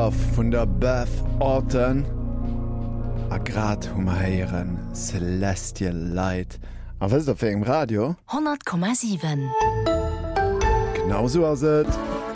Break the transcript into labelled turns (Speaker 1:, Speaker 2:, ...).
Speaker 1: Love vun der Beth Orton a grad humaieren Celestial Light. A wës der fir im Radio?
Speaker 2: 100,7.
Speaker 1: Genauso as et.